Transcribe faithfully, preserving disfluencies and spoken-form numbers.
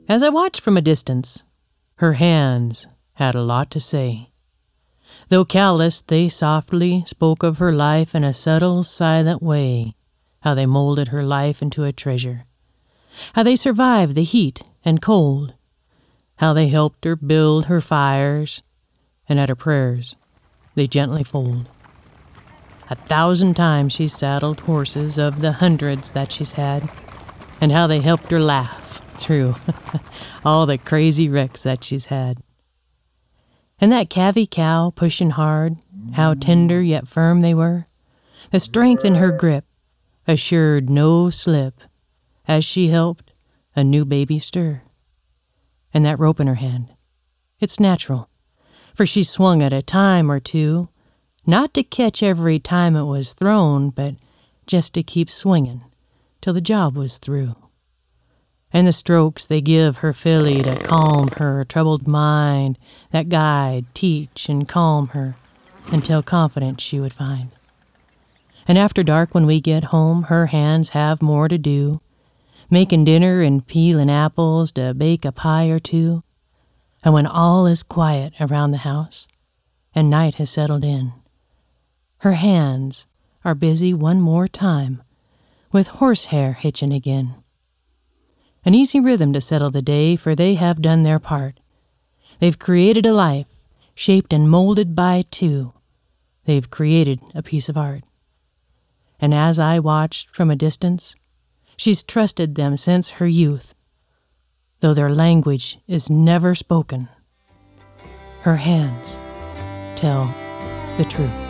As I watched from a distance, her hands had a lot to say. Though calloused, they softly spoke of her life in a subtle, silent way, how they molded her life into a treasure, how they survived the heat and cold, how they helped her build her fires, and at her prayers they gently fold. A thousand times she saddled horses of the hundreds that she's had, and how they helped her laugh through all the crazy wrecks that she's had. And that calvy cow pushing hard, how tender yet firm they were, the strength in her grip assured no slip as she helped a new baby stir. And that rope in her hand, it's natural, for she swung it a time or two, not to catch every time it was thrown, but just to keep swinging till the job was through. And the strokes they give her filly to calm her troubled mind, that guide, teach, and calm her until confidence she would find. And after dark when we get home, her hands have more to do, making dinner and peeling apples to bake a pie or two. And when all is quiet around the house and night has settled in, her hands are busy one more time with horsehair hitching again. An easy rhythm to settle the day, for they have done their part. They've created a life, shaped and molded by two. They've created a piece of art. And as I watched from a distance, she's trusted them since her youth, though their language is never spoken. Her hands tell the truth.